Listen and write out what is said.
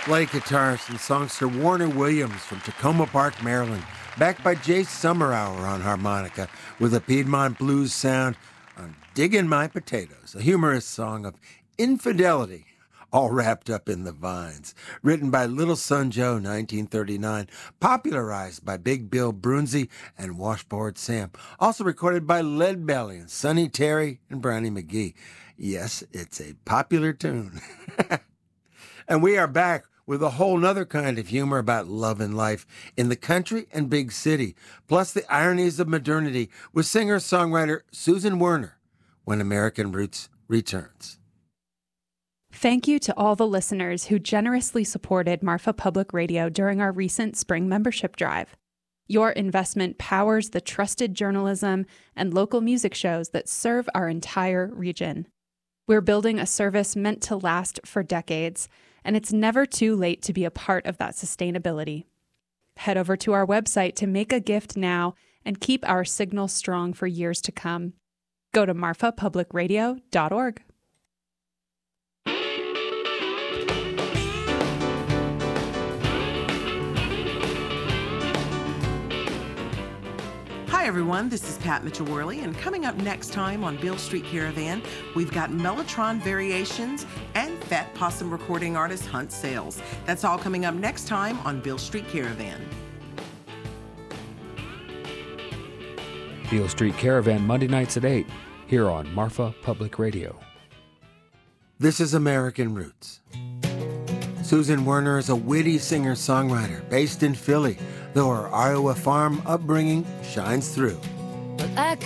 Slate guitarist and songster Warner Williams from Tacoma Park, Maryland, backed by Jay Summerhour on harmonica with a Piedmont blues sound on Diggin' My Potatoes, a humorous song of infidelity, all wrapped up in the vines. Written by Little Son Joe, 1939, popularized by Big Bill Brunzi and Washboard Sam. Also recorded by Lead Belly and Sonny Terry and Brownie McGee. Yes, it's a popular tune. And we are back with a whole nother kind of humor about love and life in the country and big city, plus the ironies of modernity with singer-songwriter Susan Werner when American Roots returns. Thank you to all the listeners who generously supported Marfa Public Radio during our recent spring membership drive. Your investment powers the trusted journalism and local music shows that serve our entire region. We're building a service meant to last for decades, and it's never too late to be a part of that sustainability. Head over to our website to make a gift now and keep our signal strong for years to come. Go to marfapublicradio.org. Hi everyone, this is Pat Mitchell-Worley, and coming up next time on Beale Street Caravan, we've got Mellotron Variations and Fat Possum recording artist Hunt Sales. That's all coming up next time on Beale Street Caravan. Beale Street Caravan, Monday nights at 8, here on Marfa Public Radio. This is American Roots. Susan Werner is a witty singer-songwriter based in Philly, though her Iowa farm upbringing shines through. But I